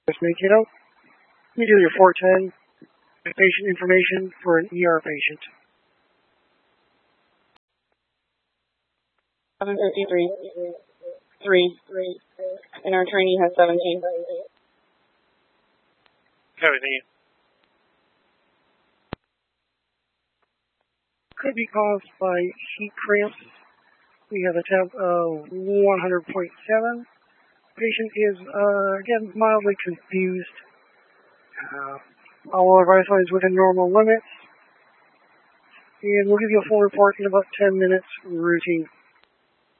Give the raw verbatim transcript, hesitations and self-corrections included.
Just make it out. You do your four ten patient information for an E R patient. seven fifty-three. Three. Three. And our trainee has seventeen. seventeen. Could be caused by heat cramps. We have a temp of one hundred point seven. Patient is, uh, again, mildly confused. Uh, all our vital signs within normal limits. And we'll give you a full report in about ten minutes, routine.